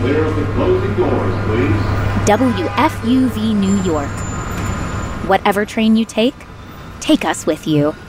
clear of the closing doors, please. WFUV New York. Whatever train you take us with you.